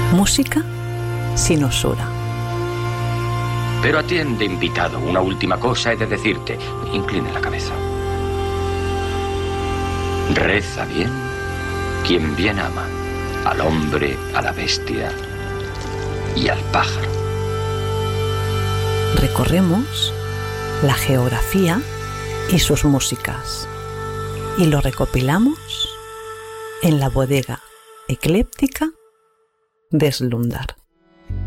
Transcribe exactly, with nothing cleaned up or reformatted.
Música sin usura. Pero atiende, invitado, una última cosa he de decirte. Incline la cabeza. Reza bien quien bien ama, al hombre, a la bestia y al pájaro. Recorremos la geografía y sus músicas y lo recopilamos en la bodega ecléptica de Slundar.